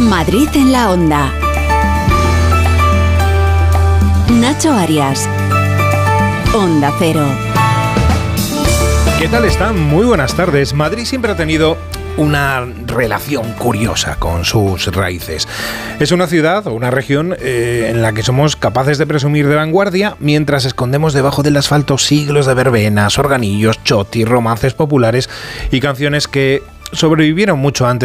Madrid en la Onda. Nacho Arias. Onda Cero. ¿Qué tal están? Muy buenas tardes. Madrid siempre ha tenido una relación curiosa con sus raíces. Es una ciudad o una región en la que somos capaces de presumir de vanguardia mientras escondemos debajo del asfalto siglos de verbenas, organillos, chotis, romances populares y canciones que sobrevivieron mucho antes